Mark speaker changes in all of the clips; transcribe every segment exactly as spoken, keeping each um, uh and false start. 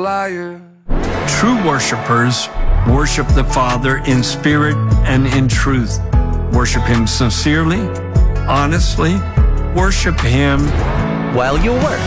Speaker 1: liar.
Speaker 2: True worshipers worship the Father in spirit and in truth. Worship Him sincerely, honestly. Worship Him
Speaker 3: while you work.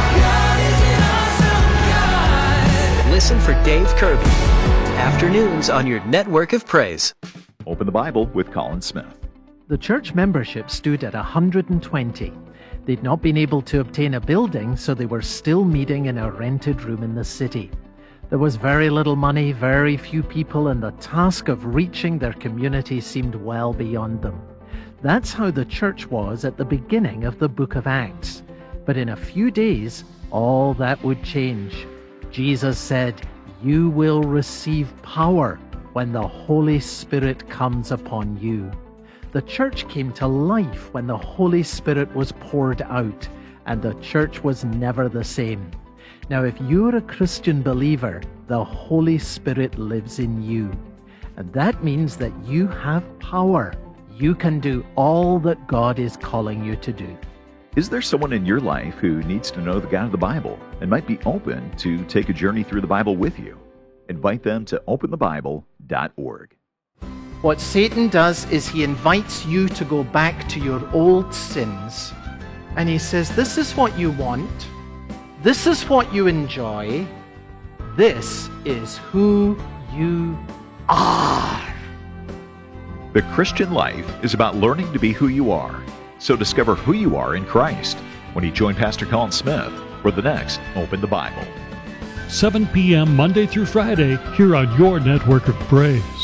Speaker 3: Listen for Dave Kirby. Afternoons on your network of praise.
Speaker 4: Open the Bible with Colin Smith.
Speaker 5: The church membership stood at one hundred twenty. They'd not been able to obtain a building, so they were still meeting in a rented room in the city. There was very little money, very few people, and the task of reaching their community seemed well beyond them. That's how the church was at the beginning of the book of Acts. But in a few days, all that would change. Jesus said, "You will receive power when the Holy Spirit comes upon you." The church came to life when the Holy Spirit was poured out, and the church was never the same. Now, if you're a Christian believer, the Holy Spirit lives in you. And that means that you have power. You can do all that God is calling you to do.
Speaker 4: Is there someone in your life who needs to know the God of the Bible and might be open to take a journey through the Bible with you? Invite them to open the bible dot org.
Speaker 5: What Satan does is he invites you to go back to your old sins. And he says, this is what you want. This is what you enjoy. This is who you are.
Speaker 4: The Christian life is about learning to be who you are. So discover who you are in Christ when you join Pastor Colin Smith for the next Open the Bible.
Speaker 6: seven p.m. Monday through Friday here on your network of praise.